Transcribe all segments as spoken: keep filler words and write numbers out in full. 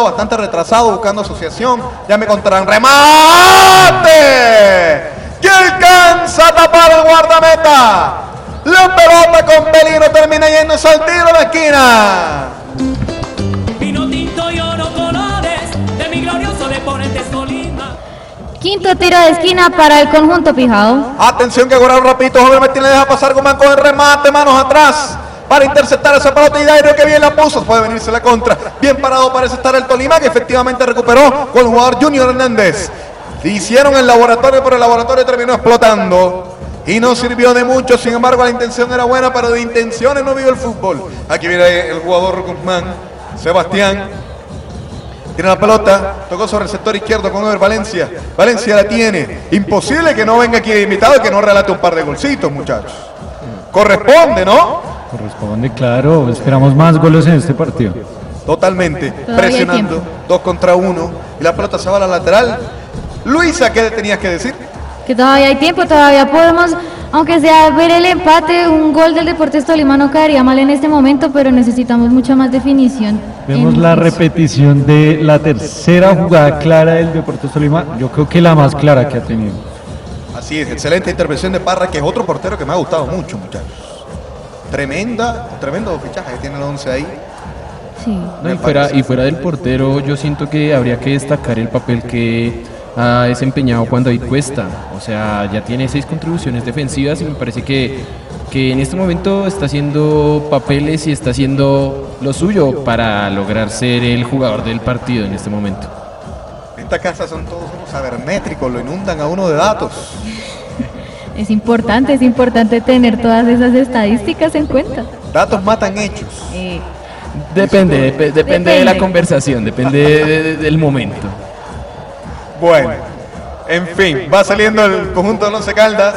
bastante retrasado, buscando asociación. Ya me contarán. ¡Remate! ¡Que alcanza a tapar el guardameta! La pelota con Belino termina yéndose al tiro de esquina. Vino tinto y oro colores de mi glorioso Deportes Tolima. Quinto tiro de esquina para el conjunto pijao. Atención que Gorado rapidito, Joven Martínez deja pasar Guzmán con el remate, manos atrás para interceptar esa pelota y Dairo que bien la puso, puede venirse la contra. Bien parado parece estar el Tolima, que efectivamente recuperó con el jugador Junior Hernández. Hicieron el laboratorio, pero el laboratorio terminó explotando y no sirvió de mucho. Sin embargo, la intención era buena, pero de intenciones no vive el fútbol. Aquí viene el jugador Guzmán, Sebastián. Tiene la pelota, tocó sobre el sector izquierdo con Ever Valencia. Valencia la tiene. Imposible que no venga aquí de invitado y que no relate un par de golcitos, muchachos. Corresponde, ¿no? Corresponde, claro. Esperamos más goles en este partido. Totalmente. Todavía Presionando. Dos contra uno. Y la pelota se va a la lateral. Luisa, ¿qué tenías que decir? Que todavía hay tiempo, todavía podemos, aunque sea ver el empate, un gol del Deportes Tolima no caería mal en este momento, pero necesitamos mucha más definición. Vemos la repetición de la tercera jugada clara del Deportes Tolima, yo creo que la más clara que ha tenido. Así es, excelente intervención de Parra, que es otro portero que me ha gustado mucho, muchachos. Tremenda, tremendo fichaje que tiene el once ahí. Sí. No, y, fuera, y fuera del portero, yo siento que habría que destacar el papel que ha desempeñado Juan David Cuesta. O sea, ya tiene seis contribuciones defensivas y me parece que, que en este momento está haciendo papeles y está haciendo lo suyo para lograr ser el jugador del partido en este momento. En esta casa son todos unos sabermétricos, lo inundan a uno de datos. Es importante, es importante tener todas esas estadísticas en cuenta. Datos matan hechos. Eh, Depende, dep- depende, Depende. de la conversación, depende de- de- del momento. Bueno, en fin, va saliendo el conjunto de Once Caldas.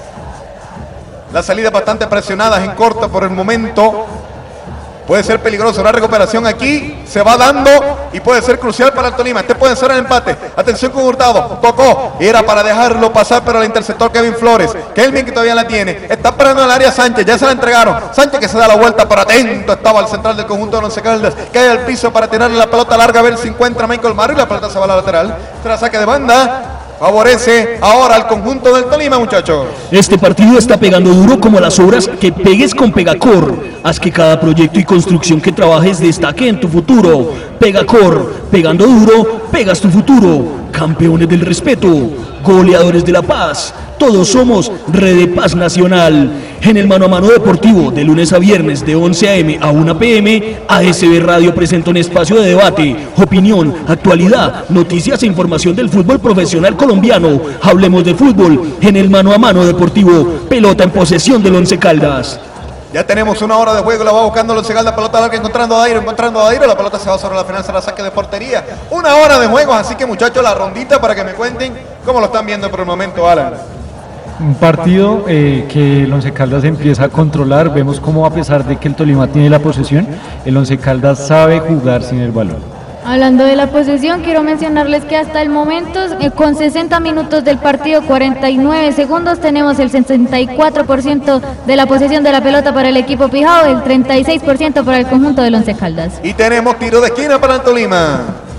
La salida bastante presionada, en corta por el momento. Puede ser peligroso, la recuperación aquí se va dando y puede ser crucial para el Tolima. Este puede ser el empate. Atención con Hurtado, tocó, era para dejarlo pasar, pero el interceptor Kevin Flores, Kelvin que todavía la tiene, está esperando en el área Sánchez, ya se la entregaron. Sánchez que se da la vuelta, pero atento estaba al central del conjunto de Once Caldas, cae al piso para tirarle la pelota larga, a ver si encuentra a Michael Mario y la pelota se va a la lateral. Tras saque de banda. Favorece ahora al conjunto del Tolima, muchachos. Este partido está pegando duro como las obras que pegues con Pegacor. Haz que cada proyecto y construcción que trabajes destaque en tu futuro. Pegacor, pegando duro, pegas tu futuro. Campeones del respeto, goleadores de la paz. Todos somos Red de Paz Nacional. En el Mano a Mano Deportivo, de lunes a viernes, de once a eme a una pe eme, A S B Radio presenta un espacio de debate, opinión, actualidad, noticias e información del fútbol profesional colombiano. Hablemos de fútbol en el Mano a Mano Deportivo. Pelota en posesión del Once Caldas. Ya tenemos una hora de juego, la va buscando el Once Caldas, pelota larga encontrando a Dairo, encontrando a Dairo, la pelota se va sobre la final, será saque de portería. Una hora de juego, así que muchachos, la rondita para que me cuenten cómo lo están viendo por el momento, Alan. Un partido eh, que el Once Caldas empieza a controlar, vemos cómo a pesar de que el Tolima tiene la posesión, el Once Caldas sabe jugar sin el balón. Hablando de la posesión, quiero mencionarles que hasta el momento, eh, con sesenta minutos del partido, cuarenta y nueve segundos, tenemos el sesenta y cuatro por ciento de la posesión de la pelota para el equipo pijao, el treinta y seis por ciento para el conjunto del Once Caldas. Y tenemos tiro de esquina para el Tolima.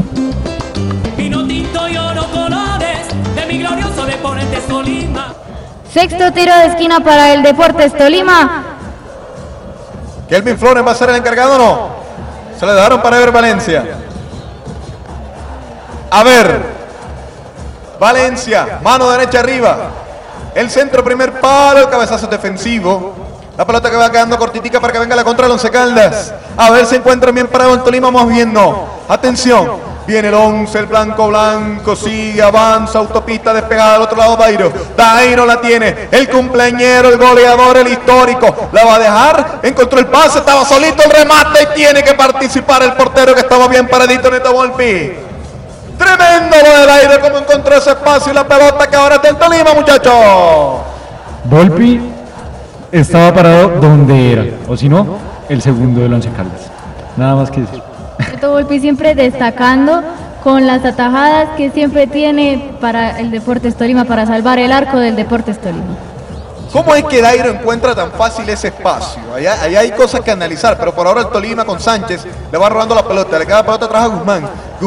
Vino tinto y oro colores de mi glorioso Deportes Tolima. Sexto tiro de esquina para el Deportes Tolima. Kelvin Flores va a ser el encargado, ¿o no? Se le dejaron para Ever Valencia. A ver, Valencia, mano derecha arriba. El centro, primer palo, el cabezazo defensivo. La pelota que va quedando cortitica para que venga la contra el Once Caldas. A ver si encuentra bien parado el Tolima, más bien no. Atención. Viene el once, el blanco blanco, sigue, avanza, autopista despegada al otro lado, Dairo. Dairo la tiene, el cumpleañero, el goleador, el histórico. La va a dejar, encontró el pase, estaba solito el remate y tiene que participar el portero que estaba bien paradito, Neto Volpi. Tremendo lo de Dairo, como encontró ese espacio y la pelota que ahora está en Tolima, muchachos. Volpi estaba parado donde era, o si no, el segundo del Once Caldas. Nada más que decir. Neto Volpi siempre destacando con las atajadas que siempre tiene para el Deportes Tolima, para salvar el arco del Deportes Tolima. ¿Cómo es que Dairo encuentra tan fácil ese espacio? Allá, allá hay cosas que analizar, pero por ahora el Tolima con Sánchez le va robando la pelota, le queda la pelota atrás a Guzmán.